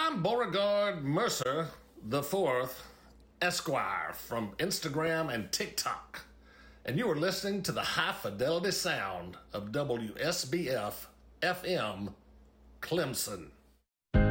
I'm Beauregard Mercer the Fourth, Esquire, from Instagram and TikTok, and you are listening to the high fidelity sound of WSBF FM Clemson.